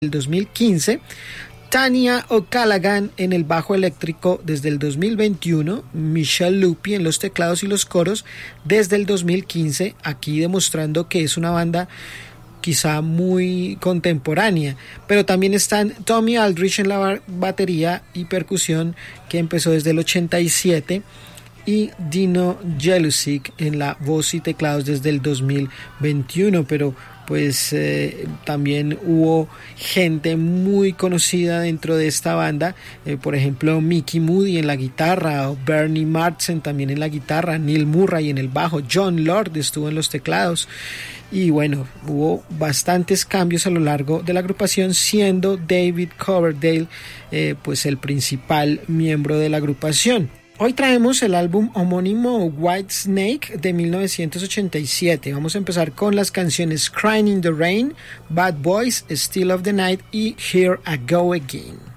el 2015, Tanya O'Callaghan en el bajo eléctrico desde el 2021, Michelle Lupi en los teclados y los coros desde el 2015, aquí demostrando que es una banda quizá muy contemporánea, pero también están Tommy Aldrich en la batería y percusión, que empezó desde el 87, y Dino Jelusic en la voz y teclados desde el 2021, pero pues también hubo gente muy conocida dentro de esta banda, por ejemplo Mickey Moody en la guitarra, o Bernie Marsden también en la guitarra, Neil Murray en el bajo, John Lord estuvo en los teclados, y bueno, hubo bastantes cambios a lo largo de la agrupación, siendo David Coverdale pues el principal miembro de la agrupación. Hoy traemos el álbum homónimo Whitesnake de 1987. Vamos a empezar con las canciones Crying in the Rain, Bad Boys, Still of the Night y Here I Go Again.